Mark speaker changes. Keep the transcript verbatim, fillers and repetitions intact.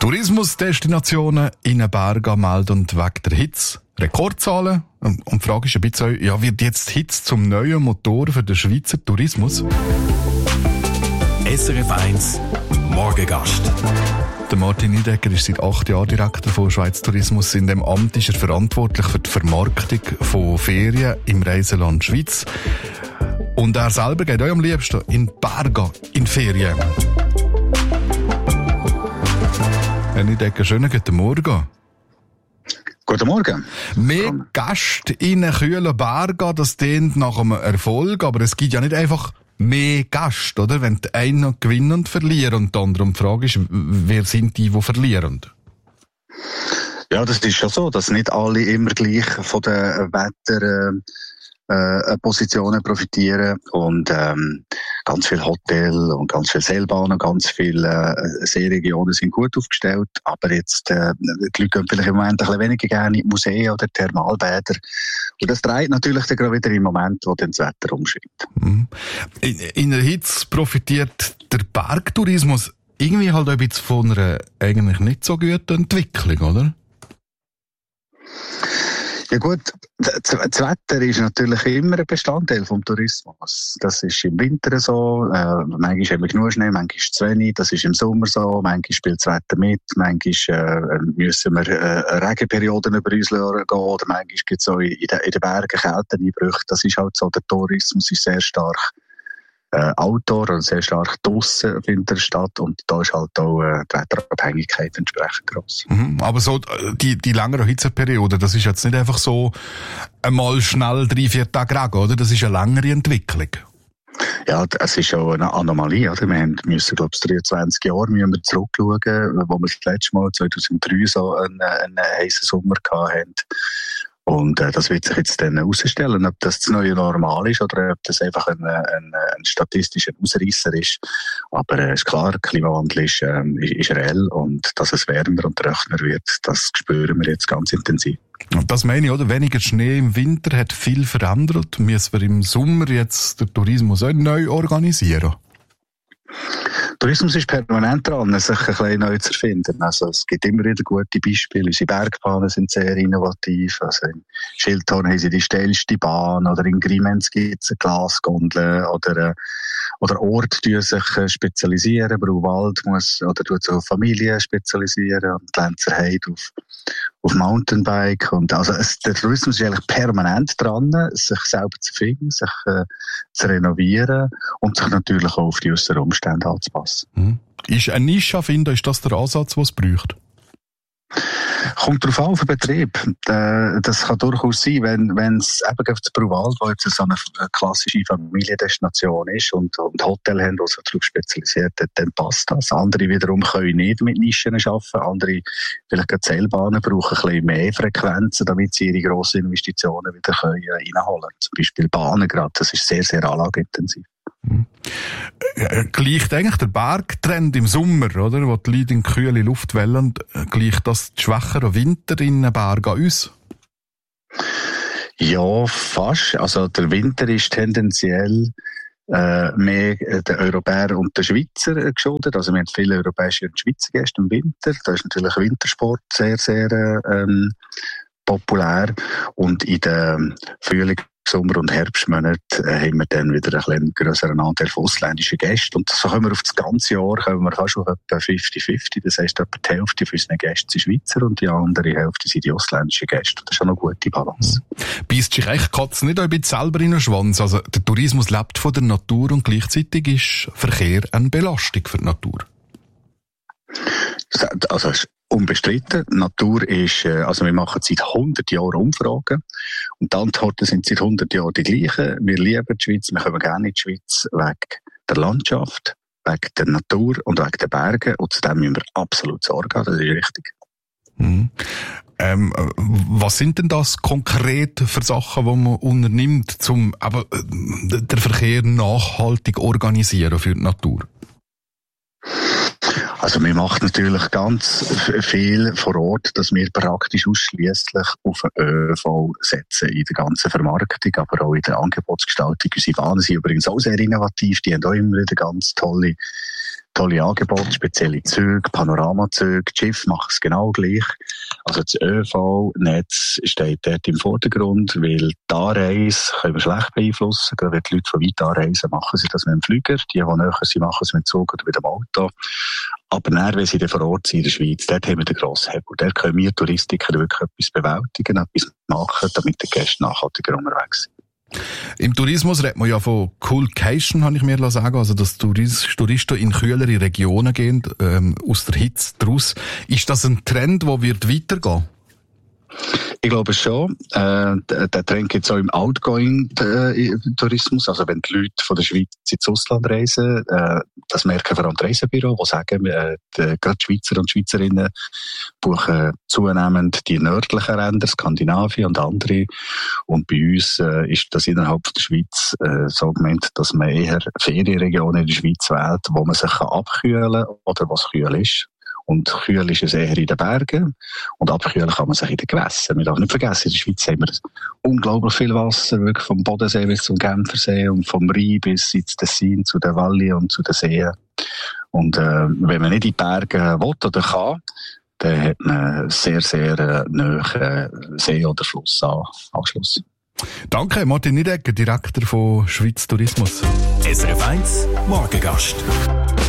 Speaker 1: Tourismusdestinationen in den Bergen melden wegen der Hitze Rekordzahlen. Und die Frage ist ein bisschen, ja, wird jetzt die Hitze zum neuen Motor für den Schweizer Tourismus?
Speaker 2: S R F eins Morgengast.
Speaker 1: Der Martin Niedecker ist seit acht Jahren Direktor von Schweiz Tourismus. In dem Amt ist er verantwortlich für die Vermarktung von Ferien im Reiseland Schweiz. Und er selber geht auch am liebsten in die Berge, in Ferien. Herr Niedecker, schönen guten Morgen.
Speaker 3: Guten Morgen.
Speaker 1: Mehr Gäste in einen kühlen Bergen, das klingt nach einem Erfolg, aber es gibt ja nicht einfach mehr Gäste, oder? Wenn die einen gewinnen und verlieren und die anderen. Die Frage ist, wer sind die, die verlieren?
Speaker 3: Ja, das ist schon so, dass nicht alle immer gleich von den Wetter äh, Positionen profitieren und ähm, ganz viele Hotels und ganz viele Seilbahnen, ganz viele äh, Seeregionen sind gut aufgestellt, aber jetzt äh, die Leute gehen vielleicht im Moment ein bisschen weniger gerne in Museen oder Thermalbäder und das treibt natürlich dann gerade wieder im Moment, wo dann das Wetter umschwingt.
Speaker 1: Mhm. In, in der Hitze profitiert der Bergtourismus irgendwie halt ein bisschen von einer eigentlich nicht so guten Entwicklung, oder?
Speaker 3: Ja gut, das Wetter ist natürlich immer ein Bestandteil vom Tourismus. Das ist im Winter so, äh, manchmal haben wir genug Schnee, manchmal ist es zu wenig, das ist im Sommer so, manchmal spielt das Wetter mit, manchmal äh, müssen wir äh, Regenperioden über uns gehen oder manchmal gibt es auch in, in den Bergen Kälteeinbrüche. Das ist halt so, der Tourismus ist sehr stark Äh, Outdoor oder sehr stark draussen findet er statt und da ist halt auch äh, die Wetterabhängigkeit entsprechend gross.
Speaker 1: Mhm, aber so die, die längere Hitzeperiode, das ist jetzt nicht einfach so einmal schnell drei, vier Tage Regen, oder? Das ist eine längere Entwicklung.
Speaker 3: Ja, es ist auch eine Anomalie, oder? Wir haben, müssen, glaube ich, dreiundzwanzig Jahre müssen wir zurückschauen, wo wir das letzte Mal zweitausenddrei so einen, einen heißen Sommer hatten. Und äh, das wird sich jetzt dann herausstellen, ob das das neue Normal ist oder ob das einfach ein, ein, ein statistischer Ausreisser ist. Aber es äh, ist klar, der Klimawandel ist, äh, ist, ist reell und dass es wärmer und trockener wird, das spüren wir jetzt ganz intensiv.
Speaker 1: Und das meine ich, oder? Weniger Schnee im Winter hat viel verändert. Müssen wir im Sommer jetzt den Tourismus auch neu organisieren?
Speaker 3: Tourismus ist permanent dran, sich ein bisschen neu zu erfinden. Also, es gibt immer wieder gute Beispiele. Unsere Bergbahnen sind sehr innovativ. Also, in Schildhorn haben sie die steilste Bahn, oder in Grimenz gibt es eine Glasgondel, oder, äh, oder Orte, die sich spezialisieren. Bruwald muss, oder tut sich auf Familien spezialisieren, und Lenzerheide auf, auf Mountainbike. Und, also, es, der Tourismus ist eigentlich permanent dran, sich selber zu finden, sich, äh, zu renovieren und sich natürlich auch auf die äußeren Umstände anzupassen.
Speaker 1: Mhm. Ist eine Nische finden, ist das der Ansatz, den es braucht?
Speaker 3: Kommt darauf an, auf den Betrieb. Das kann durchaus sein, wenn, wenn es eben auf das Bruwald, wo jetzt so eine klassische Familiendestination ist und, und Hotel haben, die sich darauf spezialisiert hat, dann passt das. Andere wiederum können nicht mit Nischen arbeiten. Andere, vielleicht gerade Seilbahnen, brauchen ein bisschen mehr Frequenzen, damit sie ihre grossen Investitionen wieder können reinholen können. Zum Beispiel Bahnen gerade, das ist sehr, sehr anlageintensiv.
Speaker 1: Mhm. Gleicht eigentlich der Bergtrend im Sommer, oder, wo die Leute in kühle Luft wollen, gleicht das die schwächeren Winter in den Bergen an uns?
Speaker 3: Ja, fast. Also der Winter ist tendenziell äh, mehr den Europäern und den Schweizer geschuldet. Also wir haben viele europäische und Schweizer Gäste im Winter. Da ist natürlich Wintersport sehr, sehr ähm, populär. Und in den Frühling, Sommer- und Herbstmonaten äh, haben wir dann wieder einen kleinen grösseren Anteil von ausländischen Gästen. Und so können wir auf das ganze Jahr kommen wir fast auf etwa fünfzig fünfzig. Das heisst, etwa die Hälfte von unseren Gästen sind Schweizer und die andere Hälfte sind die ausländischen Gäste. Das ist schon eine gute Balance.
Speaker 1: Mhm. Beißt sich echt Katze nicht ein bisschen selber in den Schwanz? Also der Tourismus lebt von der Natur und gleichzeitig ist Verkehr eine Belastung für die Natur.
Speaker 3: Also es ist unbestritten. Die Natur ist, also wir machen seit hundert Jahren Umfragen und die Antworten sind seit hundert Jahren die gleichen. Wir lieben die Schweiz, wir kommen gerne in die Schweiz wegen der Landschaft, wegen der Natur und wegen der Berge und zu dem müssen wir absolut Sorge haben, das ist richtig.
Speaker 1: Mhm. Ähm, was sind denn das konkret für Sachen, die man unternimmt, um aber den Verkehr nachhaltig organisieren für die Natur?
Speaker 3: Also wir machen natürlich ganz viel vor Ort, dass wir praktisch ausschliesslich auf den ÖV setzen in der ganzen Vermarktung, aber auch in der Angebotsgestaltung. Unsere Bahnen sind übrigens auch sehr innovativ, die haben auch immer wieder ganz tolle tolle Angebote, spezielle Züge, Panoramazüge, die Schiffe machen es genau gleich. Also das ÖV-Netz steht dort im Vordergrund, weil die Anreise können wir schlecht beeinflussen. Gerade wenn die Leute von weit anreisen, machen sie das mit dem Flüger. Die, die näher sind, machen es mit dem Zug oder mit dem Auto. Aber dann, wenn sie dann vor Ort sind in der Schweiz, dort haben wir den grossen Hebel. Dort können wir Touristiker wirklich etwas bewältigen, etwas machen, damit die Gäste nachhaltiger unterwegs sind.
Speaker 1: Im Tourismus redet man ja von Coolcation, habe ich mir sagen, also dass Touristen in kühlere Regionen gehen, ähm, aus der Hitze draus. Ist das ein Trend, der wird weitergehen?
Speaker 3: Ich glaube schon. Äh, der Trend gibt es auch im Outgoing-Tourismus. Also wenn die Leute von der Schweiz ins Ausland reisen, äh, das merken vor allem die Reisebüros, die sagen, äh, die, gerade die Schweizer und Schweizerinnen buchen zunehmend die nördlichen Länder, Skandinavien und andere. Und bei uns äh, ist das innerhalb der Schweiz äh, so gemeint, dass man eher Ferienregionen in der Schweiz wählt, wo man sich abkühlen kann oder was kühl ist. Und kühl ist es eher in den Bergen. Und abkühlen kann man sich in den Gewässern. Wir dürfen nicht vergessen, in der Schweiz haben wir unglaublich viel Wasser, wirklich vom Bodensee bis zum Genfersee und vom Rhein bis ins Tessin, zu den Walli und zu den Seen. Und äh, wenn man nicht in die Berge will oder kann, dann hat man sehr, sehr äh, nahen See- oder Flussanschluss.
Speaker 1: Danke, Martin Nidegger, Direktor von Schweiz Tourismus.
Speaker 2: S R F eins Morgengast.